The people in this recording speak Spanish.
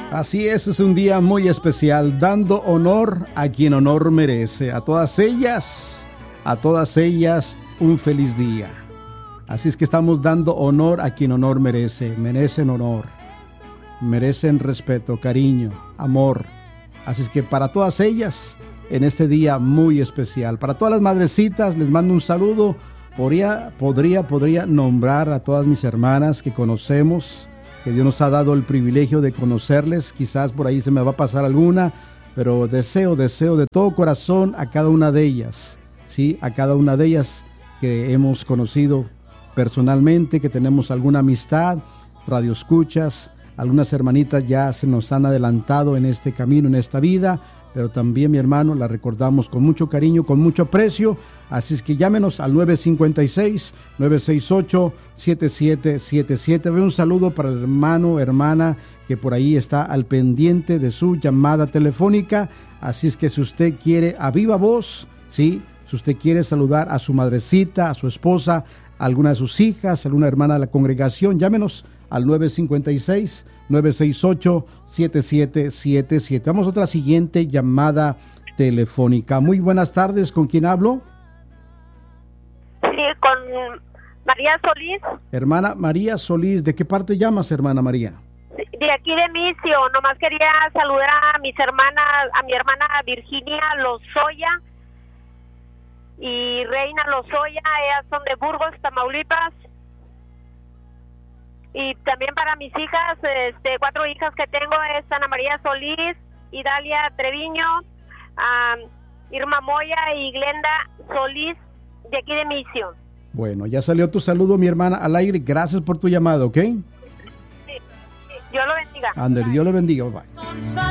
Así es un día muy especial, dando honor a quien honor merece. A todas ellas, un feliz día. Así es que estamos dando honor a quien honor merece. Merecen honor, merecen respeto, cariño, amor. Así es que para todas ellas, en este día muy especial, para todas las madrecitas, les mando un saludo. Podría nombrar a todas mis hermanas que conocemos, que Dios nos ha dado el privilegio de conocerles. Quizás por ahí se me va a pasar alguna, pero deseo de todo corazón a cada una de ellas, ¿sí? A cada una de ellas que hemos conocido personalmente, que tenemos alguna amistad, radioescuchas, algunas hermanitas ya se nos han adelantado en este camino, en esta vida, pero también, mi hermano, la recordamos con mucho cariño, con mucho aprecio. Así es que llámenos al 956-968-7777. Un saludo para el hermano, hermana, que por ahí está al pendiente de su llamada telefónica. Así es que si usted quiere a viva voz, ¿sí? Si usted quiere saludar a su madrecita, a su esposa, a alguna de sus hijas, a alguna hermana de la congregación, llámenos al 956-968-7777. Vamos a otra siguiente llamada telefónica. Muy buenas tardes, ¿con quién hablo? Sí, con María Solís. Hermana María Solís, ¿de qué parte llamas, hermana María? De aquí de Misio. Nomás quería saludar a mis hermanas, a mi hermana Virginia Lozoya y Reina Lozoya. Ellas son de Burgos, Tamaulipas. Y también para mis hijas, 4 hijas que tengo, es Ana María Solís, Idalia Treviño, Irma Moya y Glenda Solís, de aquí de Misión. Bueno, ya salió tu saludo, mi hermana, al aire. Gracias por tu llamado, ¿ok? Sí. Dios lo bendiga. Ander, Dios le bendiga. Bye.